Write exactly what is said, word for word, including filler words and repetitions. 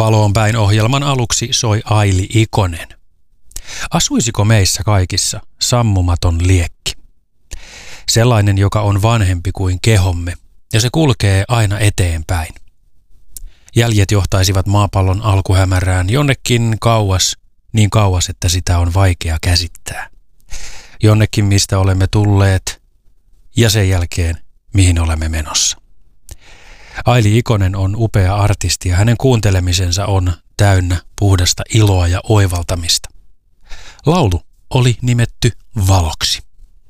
Valoon päin ohjelman aluksi soi Aili Ikonen. Asuisiko meissä kaikissa sammumaton liekki? Sellainen, joka on vanhempi kuin kehomme, ja se kulkee aina eteenpäin. Jäljet johtaisivat maapallon alkuhämärään jonnekin kauas, niin kauas, että sitä on vaikea käsittää. Jonnekin, mistä olemme tulleet, ja sen jälkeen, mihin olemme menossa. Aili Ikonen on upea artisti ja hänen kuuntelemisensa on täynnä puhdasta iloa ja oivaltamista. Laulu oli nimetty Valoksi.